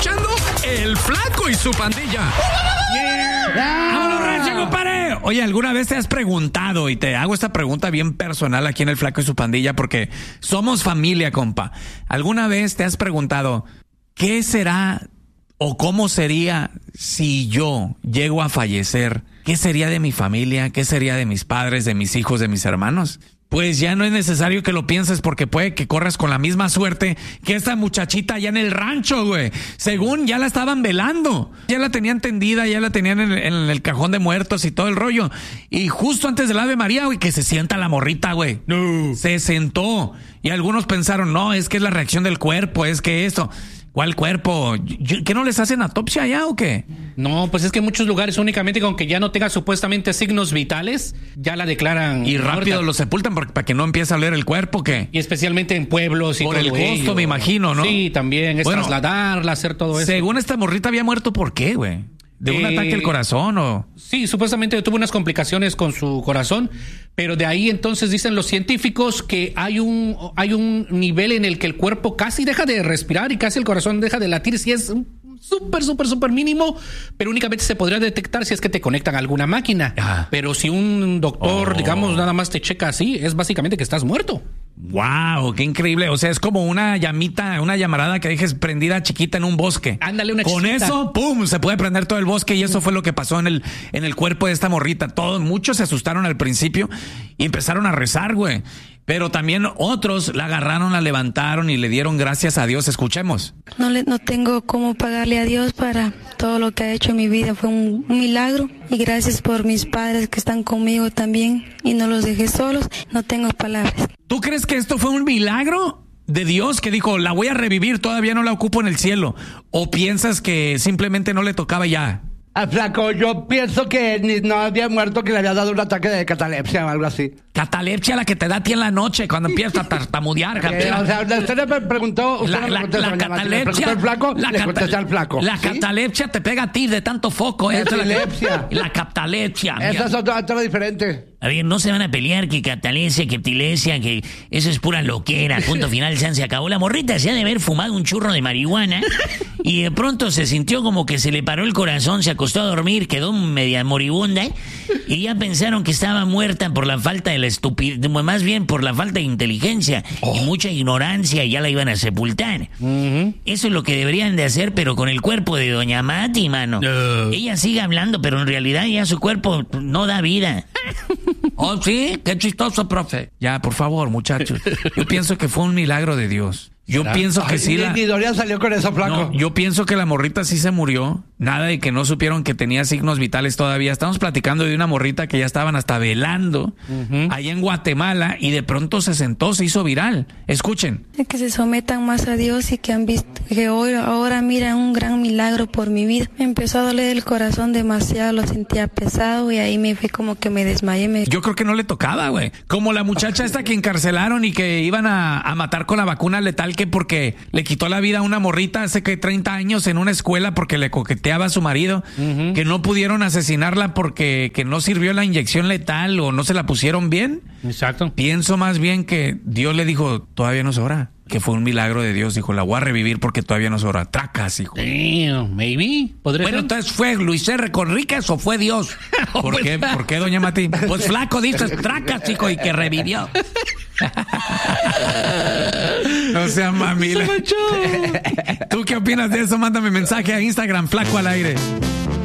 escuchando El Flaco y su Pandilla. ¡Vámonos, rancho, compadre! Oye, ¿alguna vez te has preguntado, y te hago esta pregunta bien personal aquí en El Flaco y su Pandilla, porque somos familia, compa? ¿Alguna vez te has preguntado qué será o cómo sería si yo llego a fallecer? ¿Qué sería de mi familia? ¿Qué sería de mis padres, de mis hijos, de mis hermanos? Pues ya no es necesario que lo pienses, porque puede que corras con la misma suerte que esta muchachita allá en el rancho, güey. Según ya la estaban velando, ya la tenían tendida, ya la tenían en el cajón de muertos y todo el rollo. Y justo antes del Ave María, güey, que se sienta la morrita, güey. No. Se sentó. Y algunos pensaron, no, es que es la reacción del cuerpo, es que esto... ¿Cuál cuerpo? ¿Qué no les hacen autopsia allá o qué? No, pues es que en muchos lugares únicamente con que ya no tenga supuestamente signos vitales, ya la declaran. Y rápido muerta. Lo sepultan para que no empiece a oler el cuerpo, ¿qué? Y especialmente en pueblos y por todo el costo, ello. me imagino, ¿no? Sí, también es bueno, trasladarla, hacer todo eso. Según esta morrita había muerto, ¿por qué, güey? ¿De un ataque al corazón o...? Sí, supuestamente tuvo unas complicaciones con su corazón, pero de ahí entonces dicen los científicos que hay un nivel en el que el cuerpo casi deja de respirar y casi el corazón deja de latir, si es súper mínimo, pero únicamente se podría detectar si es que te conectan a alguna máquina. Ajá. Pero si un doctor, digamos, nada más te checa así, es básicamente que estás muerto. ¡Wow! ¡Qué increíble! O sea, es como una llamita, una llamarada que dejes prendida chiquita en un bosque. Ándale, una Con chiquita. eso, ¡pum!, se puede prender todo el bosque, y eso fue lo que pasó en el cuerpo de esta morrita. Muchos se asustaron al principio y empezaron a rezar, güey. Pero también otros la agarraron, la levantaron y le dieron gracias a Dios. Escuchemos. No tengo cómo pagarle a Dios para todo lo que ha hecho en mi vida. Fue un milagro, y gracias por mis padres que están conmigo también y no los dejé solos. No tengo palabras. ¿Tú crees que esto fue un milagro de Dios que dijo, la voy a revivir, todavía no la ocupo en el cielo? ¿O piensas que simplemente no le tocaba ya? Al Flaco, yo pienso que no había muerto, que le había dado un ataque de catalepsia o algo así. Catalepsia, la que te da a ti en la noche cuando empiezas a tartamudear. O sea, usted me preguntó... La catalepsia... ¿El Flaco? Le contesté al Flaco. La ¿sí? catalepsia te pega a ti de tanto foco. Epilepsia. La catalepsia. Esa es otra diferente. A ver, no se van a pelear que catalepsia, que epilepsia, que eso es pura loquera. Punto final, se acabó. La morrita se ha de haber fumado un churro de marihuana y de pronto se sintió como que se le paró el corazón, se acostó a dormir, quedó media moribunda y ya pensaron que estaba muerta por la falta de la estupidez, más bien por la falta de inteligencia y mucha ignorancia, y ya la iban a sepultar. Eso es lo que deberían de hacer, pero con el cuerpo de doña Mati, mano. Ella sigue hablando, pero en realidad ya su cuerpo no da vida. Oh, sí, qué chistoso, profe. Ya, por favor, muchachos. Yo pienso que fue un milagro de Dios. Yo pienso que sí. Ni Dorian salió con eso, Flaco. No, yo pienso que la morrita sí se murió. Nada de que no supieron que tenía signos vitales todavía. Estamos platicando de una morrita que ya estaban hasta velando allá en Guatemala, y de pronto se sentó, se hizo viral. Escuchen. Que se sometan más a Dios y que han visto que hoy, ahora miran un gran milagro por mi vida. Me empezó a doler el corazón demasiado, lo sentía pesado y ahí me fui como que me desmayé. Yo creo que no le tocaba, güey. Como la muchacha esta que encarcelaron y que iban a matar con la vacuna letal, que porque le quitó la vida a una morrita hace que 30 años en una escuela porque le coqueteaba a su marido, que no pudieron asesinarla porque que no sirvió la inyección letal o no se la pusieron bien. Exacto. Pienso más bien que Dios le dijo, todavía no es hora. Que fue un milagro de Dios. Dijo, la voy a revivir porque todavía no es hora. Tracas, hijo. Damn, maybe. Bueno, ser? entonces, ¿fue Luis R. Conríquez o fue Dios? ¿Por qué? ¿Por qué, doña Mati? Pues Flaco dices tracas, hijo, y que revivió. No sea mamila. ¿Tú qué opinas de eso? Mándame mensaje a Instagram, Flaco al aire.